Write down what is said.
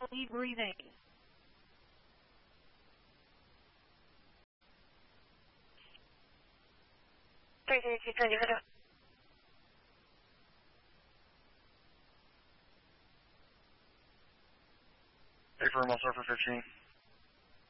Lead breathing. 332, 20. 8 for Rumble, Surfer 15.